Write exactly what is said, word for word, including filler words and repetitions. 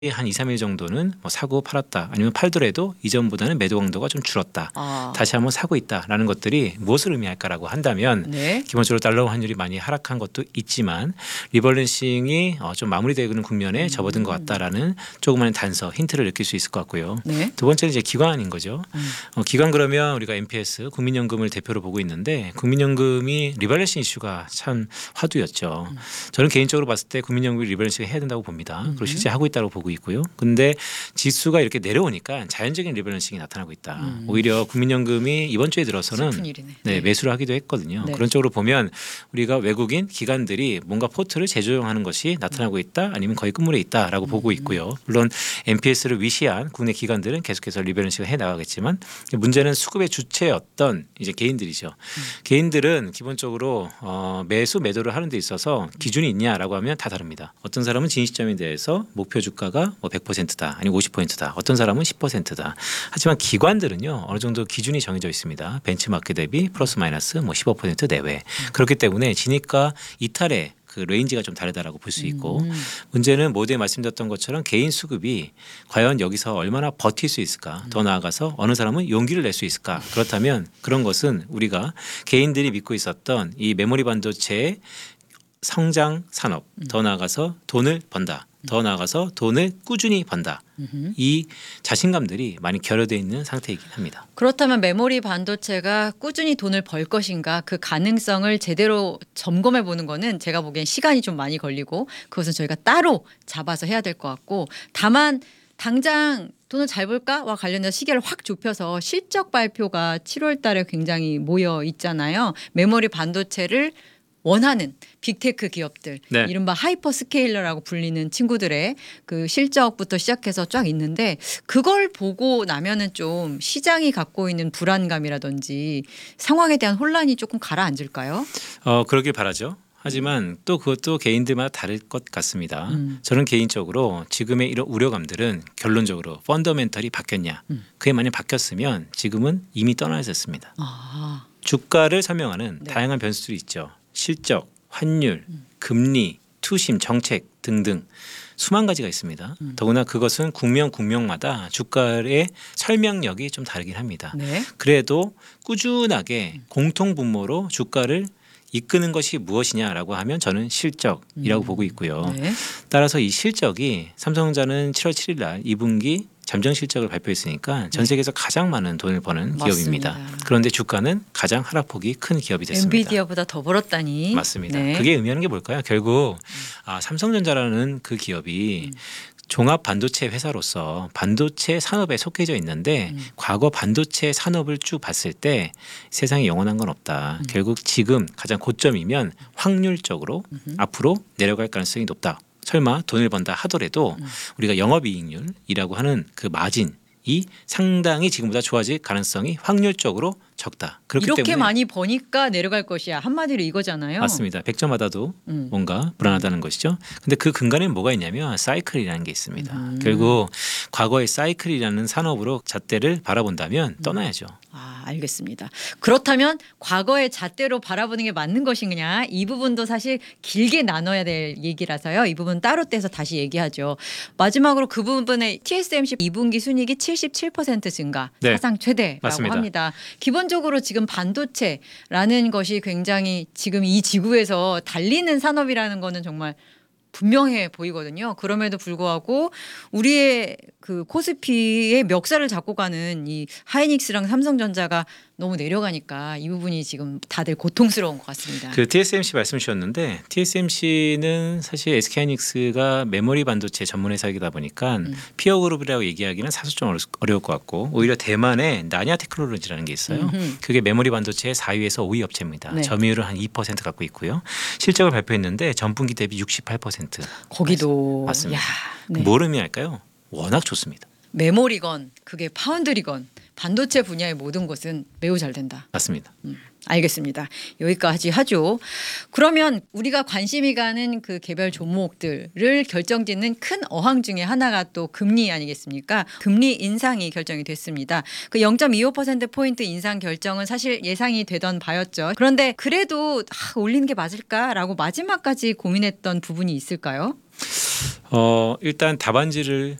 한 이, 삼 일 정도는 뭐 사고 팔았다 아니면 팔더라도 이전보다는 매도 강도가 좀 줄었다. 아. 다시 한번 사고 있다라는 것들이 무엇을 의미할까라고 한다면 네. 기본적으로 달러 환율이 많이 하락한 것도 있지만 리밸런싱이 어, 좀 마무리되는 국면에 음. 접어든 것 같다라는 조그마한 단서 힌트를 느낄 수 있을 것 같고요. 네. 두 번째는 이제 기관인 거죠. 음. 어, 기관 그러면 우리가 엠피에스 국민연금을 대표로 보고 있는데 국민연금이 리밸런싱 이슈가 참 화두였죠. 음. 저는 개인적으로 봤을 때 국민연금이 리밸런싱을 해야 된다고 봅니다. 그리고 실제 하고 있다고 보고 있고요. 근데 지수가 이렇게 내려오니까 자연적인 리밸런싱이 나타나고 있다. 음. 오히려 국민연금이 이번 주에 들어서는 슬픈 일이네. 네, 네. 매수를 하기도 했거든요. 네. 그런 쪽으로 보면 우리가 외국인 기관들이 뭔가 포트를 재조정하는 것이 나타나고 있다 아니면 거의 끝물에 있다라고 음. 보고 있고요. 물론 엠피에스를 위시한 국내 기관들은 계속해서 리밸런싱을 해 나가겠지만 문제는 수급의 주체였던 이제 개인들이죠. 음. 개인들은 기본적으로 어, 매수 매도를 하는 데 있어서 기준이 있냐라고 하면 다 다릅니다. 어떤 사람은 진시점에 대해서 목표 주가가 뭐 백 퍼센트다 아니면 오십 퍼센트다. 어떤 사람은 십 퍼센트다. 하지만 기관들은요 어느 정도 기준이 정해져 있습니다. 벤치마크 대비 플러스 마이너스 뭐 십오 퍼센트 내외. 그렇기 때문에 진입과 이탈의 그 레인지가 좀 다르다라고 볼 수 있고 음. 문제는 모두에 말씀드렸던 것처럼 개인 수급이 과연 여기서 얼마나 버틸 수 있을까 더 나아가서 어느 사람은 용기를 낼 수 있을까 그렇다면 그런 것은 우리가 개인들이 믿고 있었던 이 메모리 반도체의 성장 산업 더 나아가서 돈을 번다 더 나아가서 돈을 꾸준히 번다 음흠. 이 자신감들이 많이 결여되어 있는 상태이긴 합니다. 그렇다면 메모리 반도체가 꾸준히 돈을 벌 것인가 그 가능성을 제대로 점검해 보는 거는 제가 보기엔 시간이 좀 많이 걸리고 그것은 저희가 따로 잡아서 해야 될 것 같고 다만 당장 돈을 잘 벌까와 관련해서 시계를 확 좁혀서 실적 발표가 칠월 달에 굉장히 모여 있잖아요. 메모리 반도체를 원하는 빅테크 기업들 네. 이른바 하이퍼 스케일러라고 불리는 친구들의 그 실적부터 시작해서 쫙 있는데 그걸 보고 나면은 좀 시장이 갖고 있는 불안감이라든지 상황에 대한 혼란이 조금 가라앉을까요? 어, 그러길 바라죠. 하지만 또 그것도 개인들마다 다를 것 같습니다. 음. 저는 개인적으로 지금의 이런 우려감들은 결론적으로 펀더멘털이 바뀌었냐. 음. 그게 만약 바뀌었으면 지금은 이미 떠나 있었습니다. 아, 주가를 설명하는 네. 다양한 변수들이 있죠. 실적, 환율, 금리, 투심, 정책 등등 수만 가지가 있습니다. 음. 더구나 그것은 국명 국명마다 주가의 설명력이 좀 다르긴 합니다. 네. 그래도 꾸준하게 공통 분모로 주가를 이끄는 것이 무엇이냐라고 하면 저는 실적이라고 음. 보고 있고요. 네. 따라서 이 실적이 삼성전자는 칠월 칠일 날 이 분기 잠정 실적을 발표했으니까 전 세계에서 가장 많은 돈을 버는 맞습니다. 기업입니다. 그런데 주가는 가장 하락폭이 큰 기업이 됐습니다. 엔비디아보다 더 벌었다니. 맞습니다. 네. 그게 의미하는 게 뭘까요? 결국 아, 삼성전자라는 그 기업이 음. 종합 반도체 회사로서 반도체 산업에 속해져 있는데 음. 과거 반도체 산업을 쭉 봤을 때 세상에 영원한 건 없다. 음. 결국 지금 가장 고점이면 확률적으로 음흠. 앞으로 내려갈 가능성이 높다. 설마 돈을 번다 하더라도 음. 우리가 영업이익률이라고 하는 그 마진이 상당히 지금보다 좋아질 가능성이 확률적으로 적다. 그렇기 이렇게 때문에 많이 버니까 내려갈 것이야. 한마디로 이거잖아요. 맞습니다. 백 점 받아도 음. 뭔가 불안하다는 것이죠. 근데 그 근간에는 뭐가 있냐면 사이클이라는 게 있습니다. 음. 결국 과거의 사이클이라는 산업으로 잣대를 바라본다면 떠나야죠. 아, 알겠습니다. 그렇다면 과거의 잣대로 바라보는 게 맞는 것이냐 이 부분도 사실 길게 나눠야 될 얘기라서요. 이 부분 따로 떼서 다시 얘기하죠. 마지막으로 그 부분에 티에스엠씨 이 분기 순이익이 칠십칠 퍼센트 증가 네. 사상 최대라고 맞습니다. 합니다. 기본적으로 지금 반도체라는 것이 굉장히 지금 이 지구에서 달리는 산업이라는 거는 정말 분명해 보이거든요. 그럼에도 불구하고 우리의 그 코스피의 멱살을 잡고 가는 이 하이닉스랑 삼성전자가 너무 내려가니까 이 부분이 지금 다들 고통스러운 것 같습니다. 그 티에스엠씨 말씀 주셨는데 티에스엠씨는 사실 에스케이하이닉스가 메모리 반도체 전문 회사이다 보니까 음. 피어 그룹이라고 얘기하기는 사실 좀 어려- 어려울 것 같고 오히려 대만에 나냐 테크놀로지라는 게 있어요. 음흠. 그게 메모리 반도체의 사 위에서 오 위 업체입니다. 네. 점유율을 한 이 퍼센트 갖고 있고요. 실적을 발표했는데 전분기 대비 육십팔 퍼센트. 거기도 맞습니다. 야, 네. 뭘 의미할까요? 워낙 좋습니다. 메모리건 그게 파운드리건 반도체 분야의 모든 것은 매우 잘 된다. 맞습니다. 음, 알겠습니다. 여기까지 하죠. 그러면 우리가 관심이 가는 그 개별 종목들을 결정짓는 큰 어항 중에 하나가 또 금리 아니겠습니까? 금리 인상이 결정이 됐습니다. 그 영 점 이오 퍼센트 포인트 인상 결정은 사실 예상이 되던 바였죠. 그런데 그래도 아, 올리는 게 맞을까라고 마지막까지 고민했던 부분이 있을까요? 어, 일단 답안지를